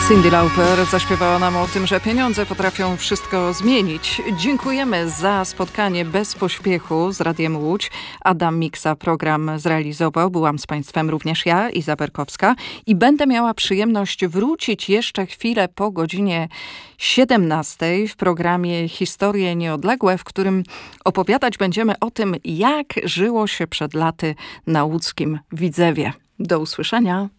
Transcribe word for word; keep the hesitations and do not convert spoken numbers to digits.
Cyndi Lauper zaśpiewała nam o tym, że pieniądze potrafią wszystko zmienić. Dziękujemy za spotkanie bez pośpiechu z Radiem Łódź. Adam Miksa program zrealizował. Byłam z Państwem również ja, Iza Berkowska. I będę miała przyjemność wrócić jeszcze chwilę po godzinie siedemnastej w programie Historie Nieodległe, w którym opowiadać będziemy o tym, jak żyło się przed laty na łódzkim Widzewie. Do usłyszenia.